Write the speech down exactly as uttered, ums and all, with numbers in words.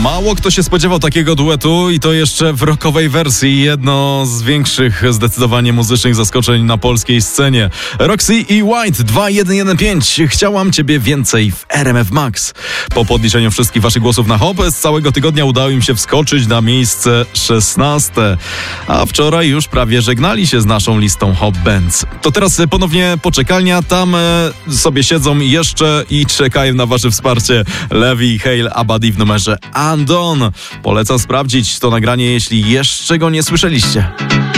Mało kto się spodziewał takiego duetu i to jeszcze w rockowej wersji. Jedno z większych zdecydowanie muzycznych zaskoczeń na polskiej scenie. Roxy i White dwa jeden jeden pięć. Chciałam ciebie więcej w R M F Max. Po podliczeniu wszystkich waszych głosów na hop z całego tygodnia udało im się wskoczyć na miejsce szesnaste. A wczoraj już prawie żegnali się z naszą listą Hop Bands. To teraz ponownie poczekalnia. Tam e, sobie siedzą jeszcze i czekają na wasze wsparcie. Levi, Hale, Abadi w numerze Andon. Polecam sprawdzić to nagranie, jeśli jeszcze go nie słyszeliście.